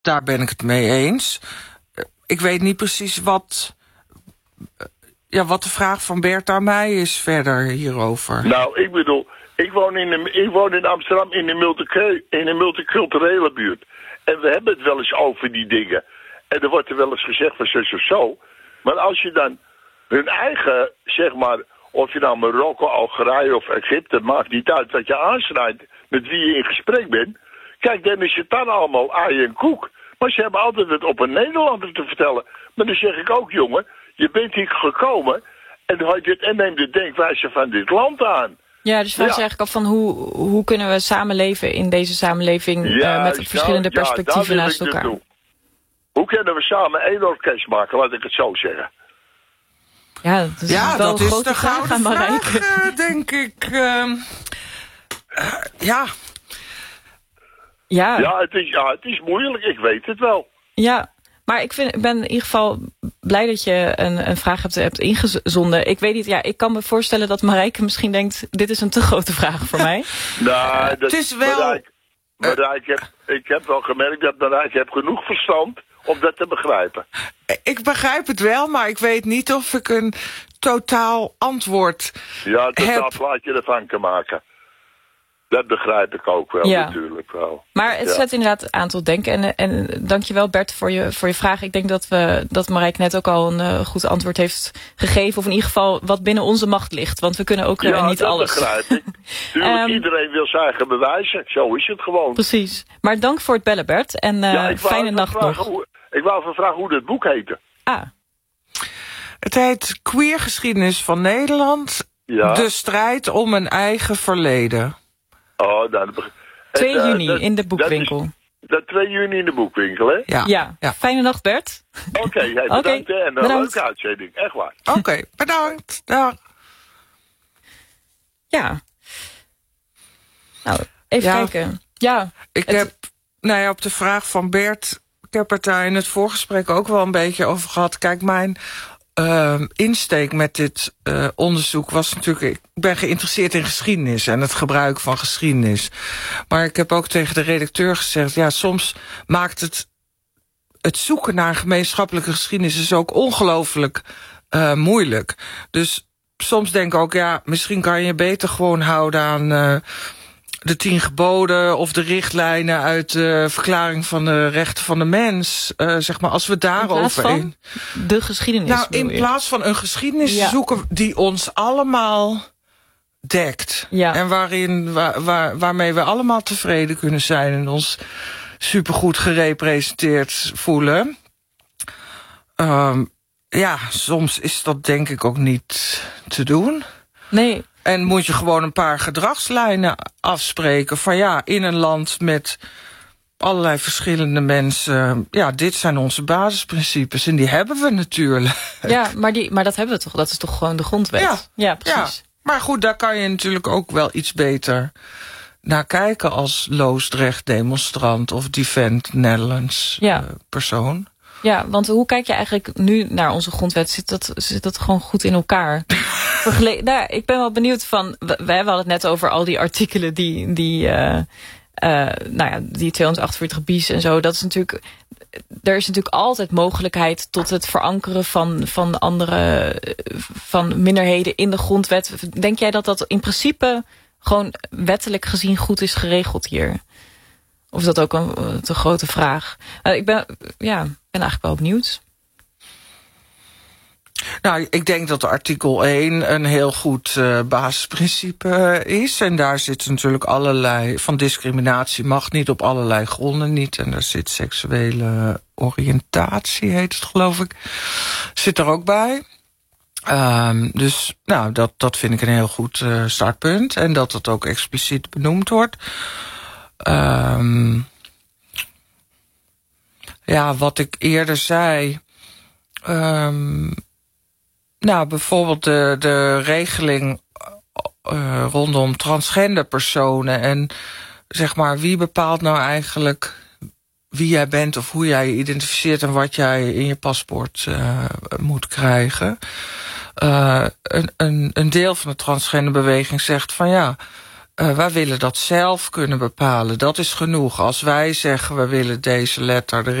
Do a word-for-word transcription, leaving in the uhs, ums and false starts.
daar ben ik het mee eens. Ik weet niet precies wat, ja, wat de vraag van Bert aan mij is verder hierover. Nou, ik bedoel, ik woon in, de, ik woon in Amsterdam in een, multi, in een multiculturele buurt. En we hebben het wel eens over die dingen. En er wordt er wel eens gezegd van zus of zo. Maar als je dan hun eigen, zeg maar, of je nou Marokko, Algerije of Egypte, maakt niet uit wat je aansnijdt met wie je in gesprek bent. Kijk, dan is het dan allemaal aai en koek. Maar ze hebben altijd het op een Nederlander te vertellen. Maar dan zeg ik ook, jongen, je bent hier gekomen en, en neem de denkwijze van dit land aan. Ja, dus vraag je ja. eigenlijk af van hoe, hoe kunnen we samenleven in deze samenleving ja, uh, met verschillende nou, perspectieven ja, naast elkaar. Doen. Hoe kunnen we samen één orkest maken, laat ik het zo zeggen. Ja, dat is ja, wel dat een is grote de vraag aan Marijke. Vraag, uh, denk ik. Uh, uh, ja. Ja. Ja, het is, ja, het is moeilijk, ik weet het wel. Ja, maar ik, vind, ik ben in ieder geval blij dat je een, een vraag hebt, hebt ingezonden. Ik weet niet, ja, ik kan me voorstellen dat Marijke misschien denkt, dit is een te grote vraag voor mij. Nou, dat, het is wel... Marijke, Marijke, uh, ik heb wel gemerkt dat Marijke heeft genoeg verstand om dat te begrijpen. Ik begrijp het wel, maar ik weet niet of ik een totaal antwoord Ja, een totaal heb. plaatje ervan kan maken. Dat begrijp ik ook wel, ja. natuurlijk wel. Maar het ja. zet inderdaad aan tot denken. En, en dankjewel Bert voor je, voor je vraag. Ik denk dat, we, dat Marijke net ook al een uh, goed antwoord heeft gegeven. Of in ieder geval wat binnen onze macht ligt. Want we kunnen ook uh, ja, niet dat alles. Begrijp ik. Tuurlijk, um, iedereen wil zijn eigen bewijzen. Zo is het gewoon. Precies. Maar dank voor het bellen Bert. En uh, ja, fijne nacht nog. Hoe, ik wou even vragen hoe dat boek heette. Ah. Het heet Queer Geschiedenis van Nederland. Ja. De strijd om een eigen verleden. Oh, nou, twee juni uh, dat, in de boekwinkel. Dat, is, dat twee juni in de boekwinkel, hè? Ja. ja. ja. Fijne nacht, Bert. Oké, okay, hey, bedankt okay. En een bedankt. Leuke uitzending. Echt waar. Oké, okay, bedankt. Dag. Ja. Nou, even ja. kijken. Ja. Ik het... heb, nou ja, op de vraag van Bert, ik heb het daar in het voorgesprek ook wel een beetje over gehad. Kijk, mijn... Uh, insteek met dit uh, onderzoek was natuurlijk... ik ben geïnteresseerd in geschiedenis en het gebruik van geschiedenis. Maar ik heb ook tegen de redacteur gezegd... ja, soms maakt het het zoeken naar gemeenschappelijke geschiedenis... is ook ongelooflijk uh, moeilijk. Dus soms denk ik ook... ja, misschien kan je beter gewoon houden aan... Uh, de tien geboden of de richtlijnen uit de verklaring van de rechten van de mens. Uh, zeg maar, als we daarover... In de geschiedenis. Nou, in plaats van een geschiedenis ja. zoeken die ons allemaal dekt. Ja. En waarin, waar, waar, waarmee we allemaal tevreden kunnen zijn en ons supergoed gerepresenteerd voelen. Um, ja, soms is dat denk ik ook niet te doen. Nee. En moet je gewoon een paar gedragslijnen afspreken. Van ja, in een land met allerlei verschillende mensen... ja, dit zijn onze basisprincipes en die hebben we natuurlijk. Ja, maar, die, maar dat hebben we toch? Dat is toch gewoon de grondwet? Ja, ja precies. Ja. Maar goed, daar kan je natuurlijk ook wel iets beter naar kijken... als Loosdrecht demonstrant of Defend Netherlands ja. uh, persoon. Ja, want hoe kijk je eigenlijk nu naar onze grondwet? Zit dat, zit dat gewoon goed in elkaar? Vergele- nou, ik ben wel benieuwd van... We, we hadden het net over al die artikelen die... die uh, uh, nou ja, die tweehonderdachtenveertig bis en zo. Dat is natuurlijk... Er is natuurlijk altijd mogelijkheid tot het verankeren van, van andere... van minderheden in de grondwet. Denk jij dat dat in principe... gewoon wettelijk gezien goed is geregeld hier? Of is dat ook een te grote vraag? Uh, ik ben, ja, ben eigenlijk wel benieuwd. Nou, ik denk dat artikel één een heel goed uh, basisprincipe is. En daar zit natuurlijk allerlei... van discriminatie mag niet op allerlei gronden niet. En daar zit seksuele oriëntatie, heet het geloof ik. Zit er ook bij. Um, dus nou, dat, dat vind ik een heel goed uh, startpunt. En dat het ook expliciet benoemd wordt. Um, ja, wat ik eerder zei... Um, nou, bijvoorbeeld de, de regeling uh, rondom transgender personen... en zeg maar, wie bepaalt nou eigenlijk wie jij bent... of hoe jij je identificeert en wat jij in je paspoort uh, moet krijgen. Uh, een, een, een deel van de transgenderbeweging zegt van ja... Uh, wij willen dat zelf kunnen bepalen. Dat is genoeg. Als wij zeggen, we willen deze letter